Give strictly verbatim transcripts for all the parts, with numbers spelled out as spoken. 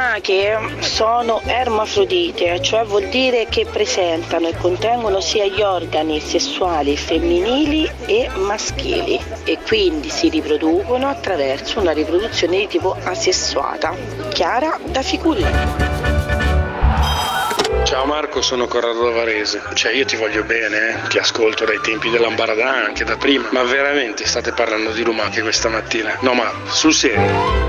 lumache sono ermafrodite, cioè vuol dire che presentano e contengono sia gli organi sessuali femminili e maschili e quindi si riproducono attraverso una riproduzione di tipo asessuata. Chiara da Ficulli. Ciao Marco, sono Corrado Varese. Cioè io ti voglio bene, eh? Ti ascolto dai tempi dell'Ambaradà, anche da prima. Ma veramente state parlando di lumache questa mattina? No, ma sul serio.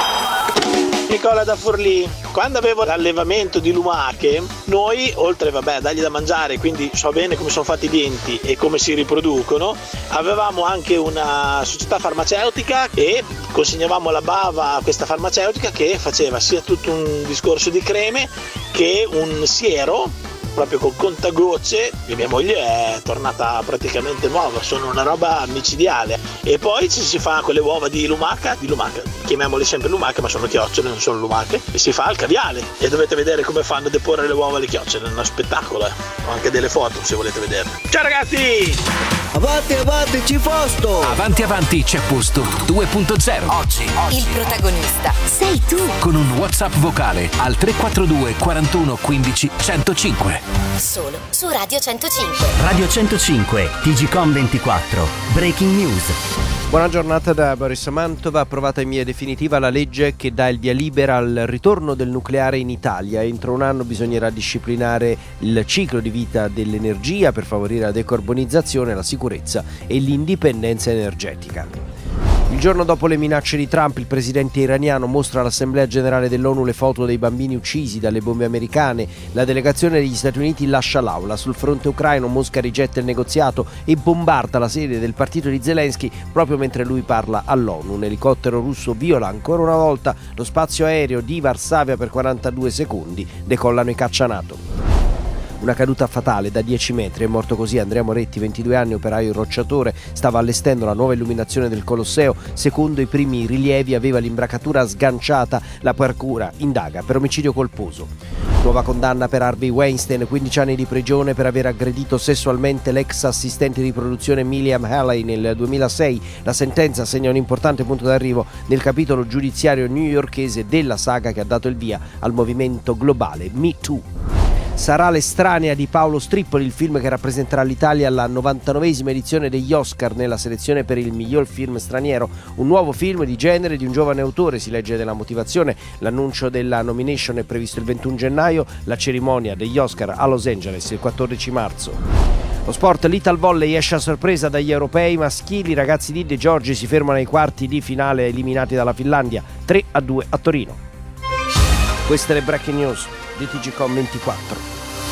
Nicola da Forlì, quando avevo l'allevamento di lumache, noi oltre vabbè a dargli da mangiare, quindi so bene come sono fatti i denti e come si riproducono, avevamo anche una società farmaceutica e consegnavamo la bava a questa farmaceutica che faceva sia tutto un discorso di creme che un siero proprio col contagocce, e mia moglie è tornata praticamente nuova, sono una roba micidiale. E poi ci si fa quelle uova di lumaca, di lumaca, chiamiamole sempre lumache ma sono chiocciole, non sono lumache, e si fa il caviale e dovete vedere come fanno a deporre le uova alle chiocciole, è uno spettacolo, eh. Ho anche delle foto se volete vedere. Ciao ragazzi! Avanti avanti c'è posto! Avanti avanti c'è posto due punto zero. Oggi, oggi il protagonista sei tu. Con un WhatsApp vocale al tre quattro due quarantuno quindici centocinque. Solo su Radio centocinque. Radio centocinque, T G Com ventiquattro, Breaking News. Buona giornata da Boris Mantova. Approvata in via definitiva la legge che dà il via libera al ritorno del nucleare in Italia. Entro un anno bisognerà disciplinare il ciclo di vita dell'energia per favorire la decarbonizzazione, la sicurezza e l'indipendenza energetica. Il giorno dopo le minacce di Trump, il presidente iraniano mostra all'Assemblea Generale dell'ONU le foto dei bambini uccisi dalle bombe americane. La delegazione degli Stati Uniti lascia l'aula. Sul fronte ucraino Mosca rigetta il negoziato e bombarda la sede del partito di Zelensky proprio mentre lui parla all'ONU. Un elicottero russo viola ancora una volta lo spazio aereo di Varsavia per quarantadue secondi. Decollano i caccia NATO. Una caduta fatale da dieci metri, è morto così Andrea Moretti, ventidue anni, operaio rocciatore, stava allestendo la nuova illuminazione del Colosseo. Secondo i primi rilievi aveva l'imbracatura sganciata, la procura indaga per omicidio colposo. Nuova condanna per Harvey Weinstein, quindici anni di prigione per aver aggredito sessualmente l'ex assistente di produzione Miriam Haley nel duemilasei. La sentenza segna un importante punto d'arrivo nel capitolo giudiziario newyorkese della saga che ha dato il via al movimento globale Me Too. Sarà L'estranea di Paolo Strippoli, il film che rappresenterà l'Italia alla novantanovesima edizione degli Oscar nella selezione per il miglior film straniero. Un nuovo film di genere di un giovane autore, si legge della motivazione. L'annuncio della nomination è previsto il ventuno gennaio, la cerimonia degli Oscar a Los Angeles il quattordici marzo. Lo sport, l'Ital Volley esce a sorpresa dagli europei maschili. I ragazzi di De Giorgi si fermano ai quarti di finale eliminati dalla Finlandia tre a due a Torino. Queste le breaking news di T G Com ventiquattro.